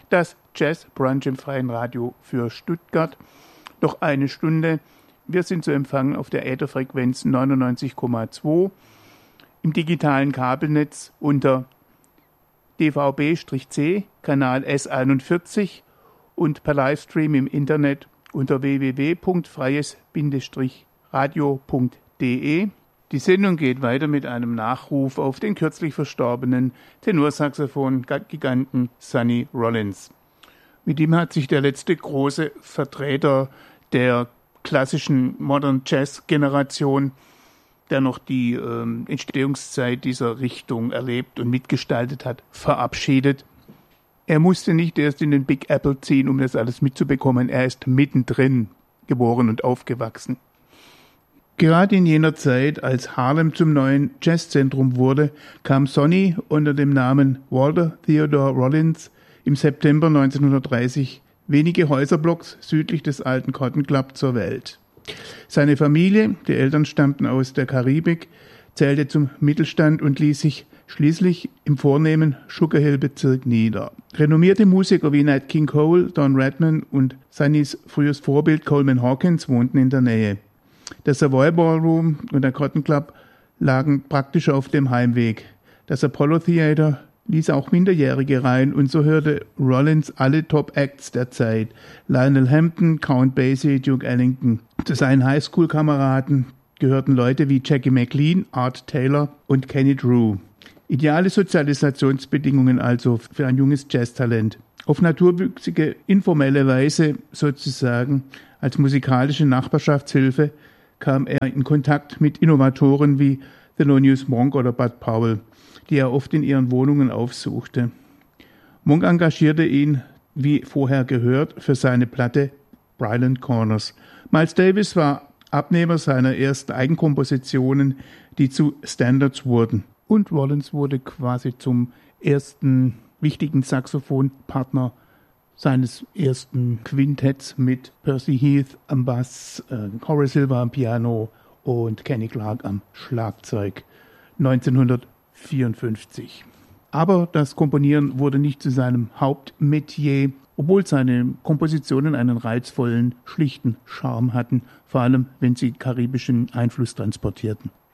das Jazz Brunch im Freien Radio für Stuttgart. Noch eine Stunde. Wir sind zu empfangen auf der Ätherfrequenz 99,2 im digitalen Kabelnetz unter DVB-C, Kanal S41 und per Livestream im Internet unter www.freies-radio.de. Die Sendung geht weiter mit einem Nachruf auf den kürzlich verstorbenen Tenorsaxophon-Giganten Sonny Rollins. Mit ihm hat sich der letzte große Vertreter der klassischen Modern Jazz-Generation, der noch die Entstehungszeit dieser Richtung erlebt und mitgestaltet hat, verabschiedet. Er musste nicht erst in den Big Apple ziehen, um das alles mitzubekommen. Er ist mittendrin geboren und aufgewachsen. Gerade in jener Zeit, als Harlem zum neuen Jazzzentrum wurde, kam Sonny unter dem Namen Walter Theodore Rollins im September 1930 wenige Häuserblocks südlich des alten Cotton Club zur Welt. Seine Familie, die Eltern stammten aus der Karibik, zählte zum Mittelstand und ließ sich schließlich im vornehmen Sugar Hill-Bezirk nieder. Renommierte Musiker wie Nat King Cole, Don Redman und Sonnys frühes Vorbild Coleman Hawkins wohnten in der Nähe. Der Savoy Ballroom und der Cotton Club lagen praktisch auf dem Heimweg. Das Apollo Theater ließ auch Minderjährige rein und so hörte Rollins alle Top-Acts der Zeit. Lionel Hampton, Count Basie, Duke Ellington. Zu seinen Highschool-Kameraden gehörten Leute wie Jackie McLean, Art Taylor und Kenny Drew. Ideale Sozialisationsbedingungen also für ein junges Jazztalent. Auf naturwüchsige, informelle Weise sozusagen als musikalische Nachbarschaftshilfe kam er in Kontakt mit Innovatoren wie Thelonious Monk oder Bud Powell, die er oft in ihren Wohnungen aufsuchte. Monk engagierte ihn, wie vorher gehört, für seine Platte Bryland Corners. Miles Davis war Abnehmer seiner ersten Eigenkompositionen, die zu Standards wurden. Und Rollins wurde quasi zum ersten wichtigen Saxophonpartner seines ersten Quintetts mit Percy Heath am Bass, Horace Silver am Piano und Kenny Clarke am Schlagzeug 1954. Aber das Komponieren wurde nicht zu seinem Hauptmetier, obwohl seine Kompositionen einen reizvollen, schlichten Charme hatten, vor allem wenn sie karibischen Einfluss transportierten.